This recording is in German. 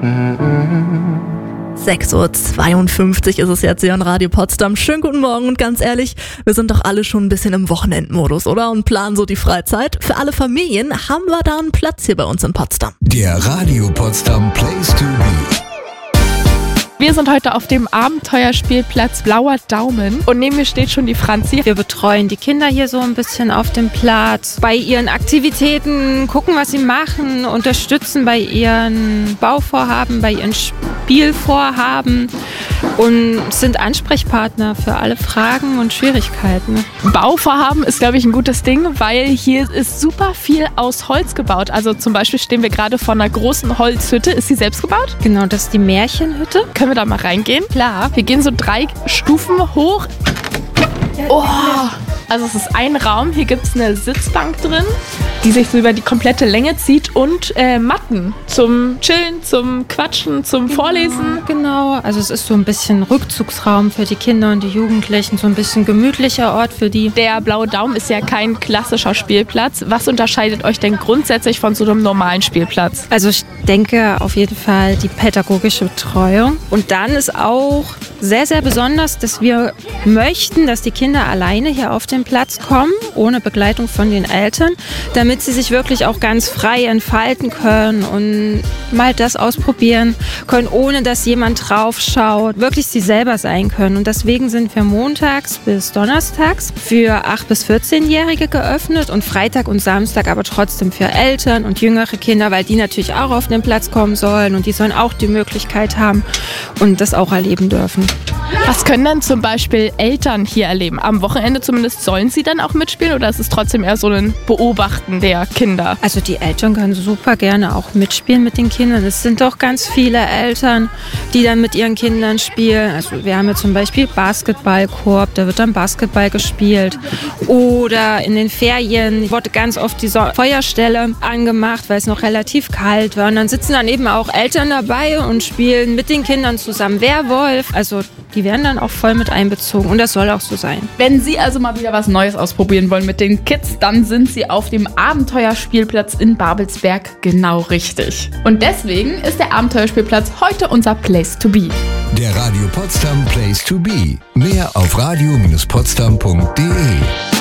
6:52 Uhr ist es jetzt hier an Radio Potsdam. Schönen guten Morgen und ganz ehrlich, wir sind doch alle schon ein bisschen im Wochenendmodus, oder? Und planen so die Freizeit. Für alle Familien haben wir da einen Platz hier bei uns in Potsdam. Der Radio Potsdam Place to Be. Wir sind heute auf dem Abenteuerspielplatz Blauer Daumen und neben mir steht schon die Franzi. Wir betreuen die Kinder hier so ein bisschen auf dem Platz, bei ihren Aktivitäten, gucken, was sie machen, unterstützen bei ihren Bauvorhaben, bei ihren Spielvorhaben und sind Ansprechpartner für alle Fragen und Schwierigkeiten. Bauvorhaben ist, glaube ich, ein gutes Ding, weil hier ist super viel aus Holz gebaut. Also zum Beispiel stehen wir gerade vor einer großen Holzhütte. Ist sie selbst gebaut? Genau, das ist die Märchenhütte. Können wir da mal reingehen? Klar. Wir gehen so 3 Stufen hoch. Oh, also es ist ein Raum. Hier gibt es eine Sitzbank drin, die sich so über die komplette Länge zieht und Matten zum Chillen, zum Quatschen, zum Vorlesen. Genau, also es ist so ein bisschen Rückzugsraum für die Kinder und die Jugendlichen, so ein bisschen gemütlicher Ort für die. Der Blaue Daumen ist ja kein klassischer Spielplatz. Was unterscheidet euch denn grundsätzlich von so einem normalen Spielplatz? Also ich denke auf jeden Fall die pädagogische Betreuung. Und dann ist auch sehr, sehr besonders, dass wir möchten, dass die Kinder alleine hier auf den Platz kommen, ohne Begleitung von den Eltern, damit sie sich wirklich auch ganz frei entfalten können und mal das ausprobieren können, ohne dass jemand drauf schaut, wirklich sie selber sein können. Und deswegen sind wir montags bis donnerstags für 8- bis 14-Jährige geöffnet und Freitag und Samstag aber trotzdem für Eltern und jüngere Kinder, weil die natürlich auch auf den Platz kommen sollen und die sollen auch die Möglichkeit haben und das auch erleben dürfen. Was können dann zum Beispiel Eltern hier erleben? Am Wochenende zumindest sollen sie dann auch mitspielen oder ist es trotzdem eher so ein Beobachten der Kinder? Also die Eltern können super gerne auch mitspielen mit den Kindern. Es sind doch ganz viele Eltern, die dann mit ihren Kindern spielen. Also wir haben ja zum Beispiel Basketballkorb, da wird dann Basketball gespielt. Oder in den Ferien wurde ganz oft die Feuerstelle angemacht, weil es noch relativ kalt war. Und dann sitzen dann eben auch Eltern dabei und spielen mit den Kindern zusammen Werwolf. Also die werden dann auch voll mit einbezogen und das soll auch so sein. Wenn Sie also mal wieder was Neues ausprobieren wollen mit den Kids, dann sind Sie auf dem Abenteuerspielplatz in Babelsberg genau richtig. Und deswegen ist der Abenteuerspielplatz heute unser Place to Be. Der Radio Potsdam Place to Be. Mehr auf radio-potsdam.de.